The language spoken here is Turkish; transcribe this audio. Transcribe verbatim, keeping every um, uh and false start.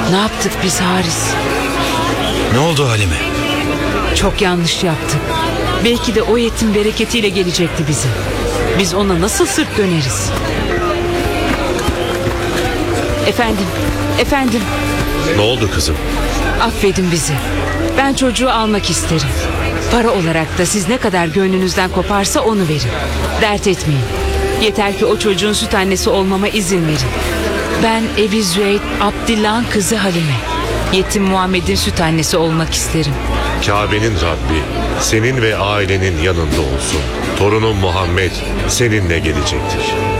Ne yaptık biz Haris? Ne oldu Halime? Çok yanlış yaptık. Belki de o yetim bereketiyle gelecekti bize. Biz ona nasıl sırt döneriz? Efendim, efendim. Ne oldu kızım? Affedin bizi. Ben çocuğu almak isterim. Para olarak da siz ne kadar gönlünüzden koparsa onu verin. Dert etmeyin. Yeter ki o çocuğun süt annesi olmama izin verin. Ben Ebi Züeyd Abdillah'ın kızı Halime. Yetim Muhammed'in süt annesi olmak isterim. Kabe'nin Rabbi senin ve ailenin yanında olsun. Torunun Muhammed seninle gelecektir.